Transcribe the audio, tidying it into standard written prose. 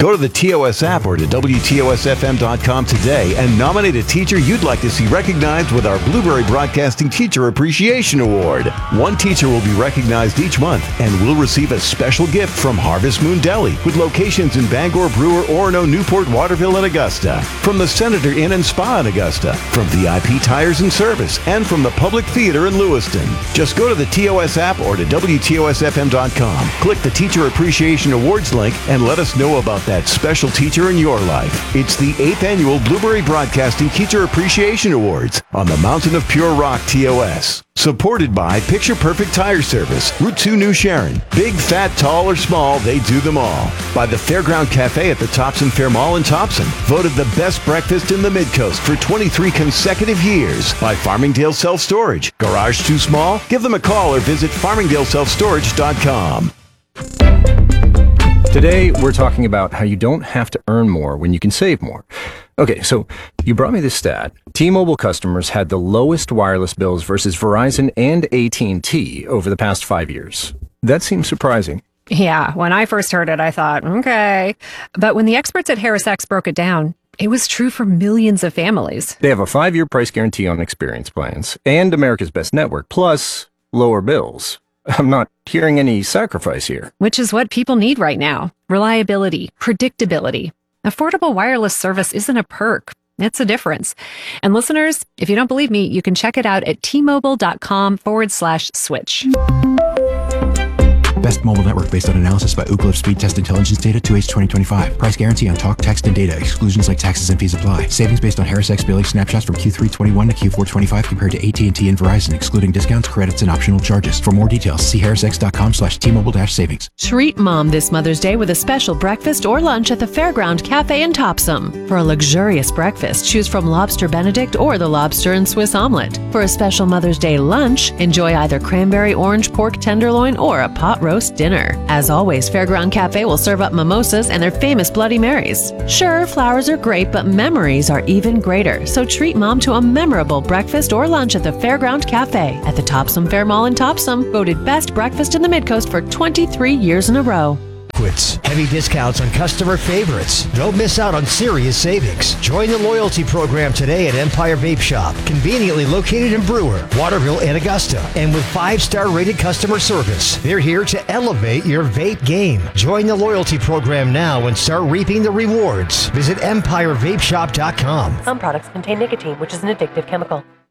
Go to the TOS app or to WTOSFM.com today and nominate a teacher you'd like to see recognized with our Blueberry Broadcasting Teacher Appreciation Award. One teacher will be recognized each month and will receive a special gift from Harvest Moon Deli with locations in Bangor, Brewer, Orono, Newport, Waterville, and Augusta. From the Senator Inn and Spa in Augusta, from VIP Tires and Service, and from the Public Theater in Lewiston. Just go to the TOS app or to WTOSFM.com. Click the Teacher Appreciation Awards link and let us know about that special teacher in your life. It's the 8th Annual Blueberry Broadcasting Teacher Appreciation Awards on the Mountain of Pure Rock TOS. Supported by Picture Perfect Tire Service, Route 2 New Sharon. Big, fat, tall, or small, they do them all. By the Fairground Cafe at the Thompson Fair Mall in Thompson. Voted the best breakfast in the Midcoast for 23 consecutive years. By Farmingdale Self-Storage. Garage too small? Give them a call or visit farmingdaleselfstorage.com. Today, we're talking about how you don't have to earn more when you can save more. Okay, so you brought me this stat. T-Mobile customers had the lowest wireless bills versus Verizon and AT&T over the past 5 years. That seems surprising. Yeah, when I first heard it, I thought, okay. But when the experts at HarrisX broke it down, it was true for millions of families. They have a 5-year price guarantee on experience plans and America's Best Network, plus lower bills. I'm not hearing any sacrifice here. Which is what people need right now. Reliability, predictability. Affordable wireless service isn't a perk. It's a difference. And listeners, if you don't believe me, you can check it out at tmobile.com/switch. Best mobile network based on analysis by Ookla Speed Test Intelligence Data 2H 2025. Price guarantee on talk, text, and data. Exclusions like taxes and fees apply. Savings based on HarrisX billing snapshots from Q3 21 to Q4 25 compared to AT&T and Verizon, excluding discounts, credits, and optional charges. For more details, see harrisx.com/T-Mobile-savings. Treat Mom this Mother's Day with a special breakfast or lunch at the Fairground Cafe in Topsom. For a luxurious breakfast, choose from Lobster Benedict or the Lobster and Swiss Omelet. For a special Mother's Day lunch, enjoy either cranberry orange pork tenderloin or a pot roast dinner. As always, Fairground Cafe will serve up mimosas and their famous Bloody Marys. Sure, flowers are great, but memories are even greater. So treat Mom to a memorable breakfast or lunch at the Fairground Cafe at the Topsom Fair Mall in Topsom, voted best breakfast in the Midcoast for 23 years in a row. Heavy discounts on customer favorites. Don't miss out on serious savings. Join the loyalty program today at Empire Vape Shop, conveniently located in Brewer, Waterville, and Augusta. And with 5-star rated customer service, they're here to elevate your vape game. Join the loyalty program now and start reaping the rewards. Visit EmpireVapeShop.com. Some products contain nicotine, which is an addictive chemical.